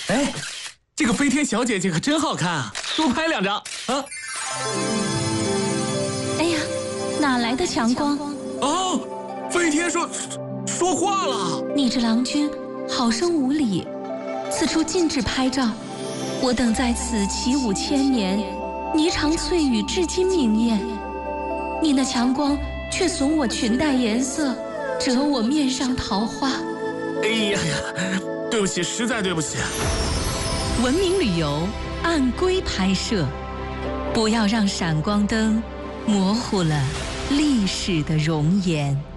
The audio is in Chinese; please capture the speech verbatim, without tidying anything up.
哎，这个飞天小姐姐可真好看啊，多拍两张啊！ 哎呀，哪来的强光？ 哦，飞天说说话了。 你这郎君好生无礼，此处禁止拍照。我等在此起舞千年，霓裳翠羽至今明艳。你那强光却损我裙带颜色，折我面上桃花。 哎呀呀，对不起，实在对不起。 文明旅游按规拍摄，不要让闪光灯模糊了历史的容颜。